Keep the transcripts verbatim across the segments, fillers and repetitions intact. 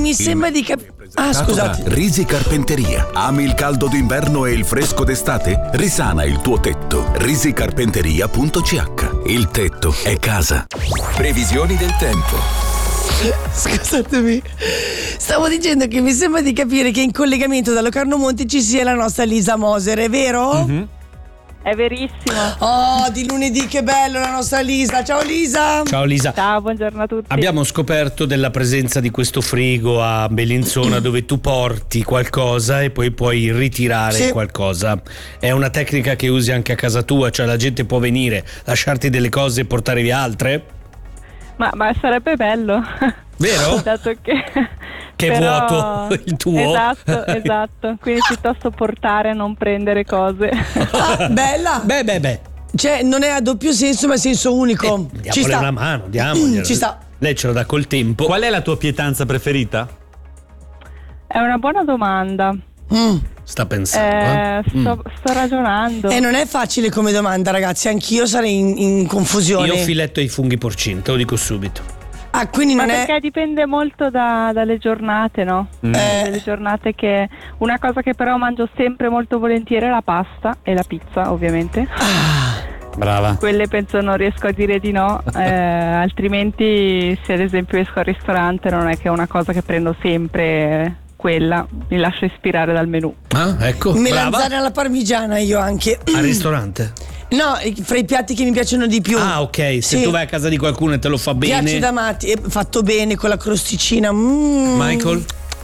mi sembra di capire. Ah, scusate. Risi Carpenteria. Ami il caldo d'inverno e il fresco d'estate? Risana il tuo tetto. risicarpenteria punto c h. Il tetto è casa. Previsioni del tempo. Scusatemi, stavo dicendo che mi sembra di capire che in collegamento da Locarno Monte ci sia la nostra Lisa Moser, è vero? Mm-hmm. È verissimo. Oh, di lunedì, che bello la nostra Lisa. Ciao Lisa. Ciao Lisa. Ciao, buongiorno a tutti. Abbiamo scoperto della presenza di questo frigo a Bellinzona dove tu porti qualcosa e poi puoi ritirare sì. qualcosa. È una tecnica che usi anche a casa tua, cioè la gente può venire, lasciarti delle cose e portare via altre? Ma, ma sarebbe bello. Vero? Dato che che però... vuoto il tuo. Esatto, esatto. Quindi piuttosto portare, non prendere cose. Ah, bella. Beh, beh, beh. Cioè, non è a doppio senso, ma a senso unico. Eh, Ci diamole sta. una mano, diamogliela. Ci sta. Lei ce lo dà col tempo. Qual è la tua pietanza preferita? È una buona domanda. Mm. Sta pensando. Eh, sto, Mm. sto ragionando. E non è facile come domanda, ragazzi. Anch'io sarei in, in confusione. Io filetto ai funghi porcini, te lo dico subito. Ah, quindi Ma non è. perché dipende molto da, dalle giornate, no? Mm. Eh. Delle giornate che. Una cosa che però mangio sempre molto volentieri è la pasta e la pizza, ovviamente. Brava. Quelle penso non riesco a dire di no, eh, altrimenti se ad esempio esco al ristorante non è che è una cosa che prendo sempre quella, mi lascio ispirare dal menù. Ah, ecco. Melanzane alla parmigiana io anche. Al ristorante? No, fra i piatti che mi piacciono di più. Ah, ok. Se Sì. tu vai a casa di qualcuno e te lo fa bene. Piace da matti, è fatto bene con la crosticina. Mm. Michael?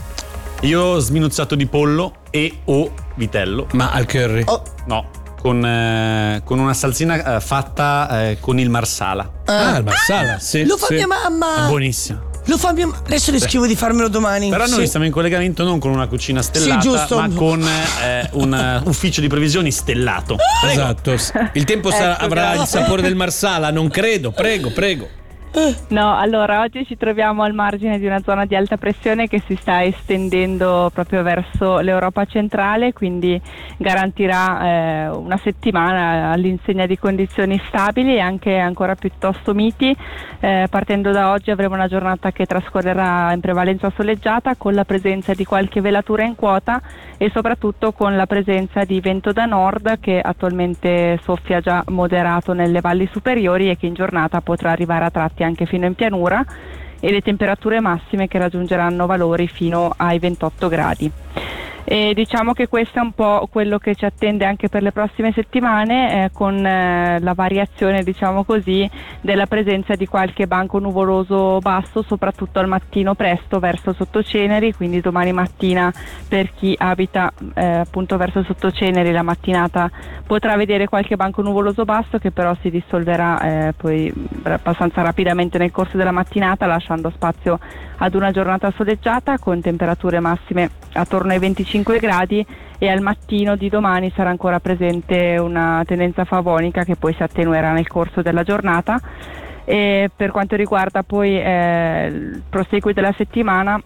Io sminuzzato di pollo e o vitello. Ma al curry? Oh. No, con, eh, con una salsina eh, fatta eh, con il marsala. Ah, il marsala, sì. Lo fa sì. mia mamma. È buonissimo. Lo fa mia. Adesso le scrivo di farmelo domani. Però noi Sì. siamo in collegamento non con una cucina stellata, Sì, giusto. ma con eh, un eh, ufficio di previsioni stellato. Esatto. Il tempo sarà- Ecco, avrà grazie. il sapore del marsala, non credo. Prego, prego. No, allora oggi ci troviamo al margine di una zona di alta pressione che si sta estendendo proprio verso l'Europa centrale, quindi garantirà eh, una settimana all'insegna di condizioni stabili e anche ancora piuttosto miti. Eh, partendo da oggi avremo una giornata che trascorrerà in prevalenza soleggiata con la presenza di qualche velatura in quota e soprattutto con la presenza di vento da nord che attualmente soffia già moderato nelle valli superiori e che in giornata potrà arrivare a tratti anche fino in pianura, e le temperature massime che raggiungeranno valori fino ai ventotto gradi. E diciamo che questo è un po' quello che ci attende anche per le prossime settimane, eh, con eh, la variazione, diciamo così, della presenza di qualche banco nuvoloso basso, soprattutto al mattino presto verso Sottoceneri, quindi domani mattina per chi abita eh, appunto verso Sottoceneri la mattinata potrà vedere qualche banco nuvoloso basso che però si dissolverà eh, poi abbastanza rapidamente nel corso della mattinata, lasciando spazio ad una giornata soleggiata con temperature massime attorno ai venticinque gradi, e al mattino di domani sarà ancora presente una tendenza favonica che poi si attenuerà nel corso della giornata. E per quanto riguarda poi eh, il proseguo della settimana,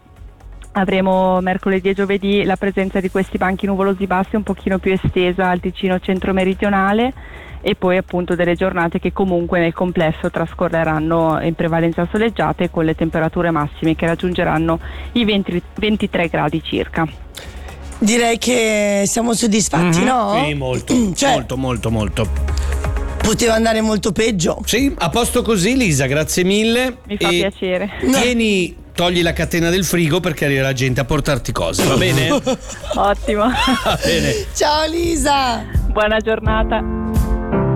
avremo mercoledì e giovedì la presenza di questi banchi nuvolosi bassi un pochino più estesa al Ticino centro-meridionale, e poi appunto delle giornate che comunque nel complesso trascorreranno in prevalenza soleggiate con le temperature massime che raggiungeranno i venti, ventitré gradi circa. Direi che siamo soddisfatti, Mhm. no? Sì, molto, Cioè, molto, molto, molto. poteva andare molto peggio. Sì, a posto così, Lisa, grazie mille. Mi fa E piacere. Tieni, togli la catena del frigo perché arriva la gente a portarti cose, va bene? Ottimo. Va bene. Ciao Lisa. Buona giornata.